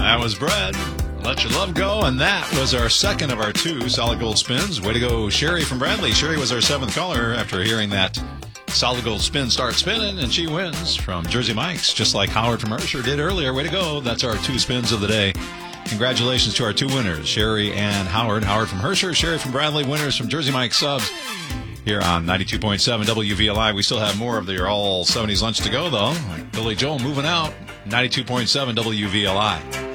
That was Bread. Let Your Love Go. And that was our second of our two solid gold spins. Way to go, Sherry from Bradley. Sherry was our seventh caller after hearing that solid gold spin start spinning, and she wins from Jersey Mike's, just like Howard from Hersher did earlier. Way to go. That's our two spins of the day. Congratulations to our two winners, Sherry and Howard. Howard from Hersher, Sherry from Bradley, winners from Jersey Mike's Subs here on 92.7 WVLI. We still have more of your all 70s lunch to go, though. Like Billy Joel moving out, 92.7 WVLI.